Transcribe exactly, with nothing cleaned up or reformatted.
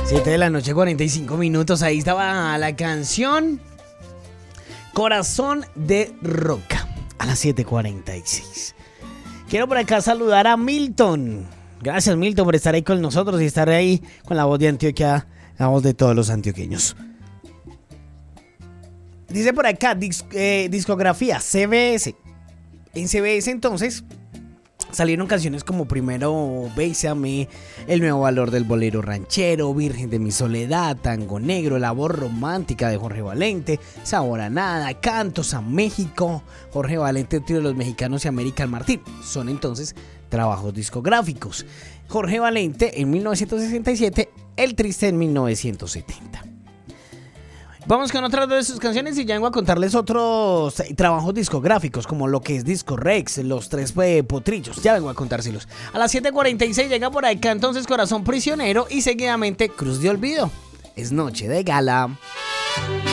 siete de la noche, cuarenta y cinco minutos. Ahí estaba la canción Corazón de Roca a las siete cuarenta y seis. Quiero por acá saludar a Milton. Gracias, Milton, por estar ahí con nosotros y estar ahí con la voz de Antioquia, la voz de todos los antioqueños. Dice por acá, disc, eh, discografía C B S. En C B S entonces salieron canciones como Primero Bésame, El Nuevo Valor del Bolero Ranchero, Virgen de mi Soledad, Tango Negro, La Voz Romántica de Jorge Valente, Sabor a Nada, Cantos a México, Jorge Valente, Trío de los Mexicanos y América Martín. Son entonces trabajos discográficos. Jorge Valente en mil novecientos sesenta y siete, El Triste en mil novecientos setenta. Vamos con otras de sus canciones y ya vengo a contarles otros trabajos discográficos, como lo que es Disco Rex, Los Tres eh, Potrillos. Ya vengo a contárselos. A las siete cuarenta y seis llega por acá entonces Corazón Prisionero y seguidamente Cruz de Olvido. Es noche de gala.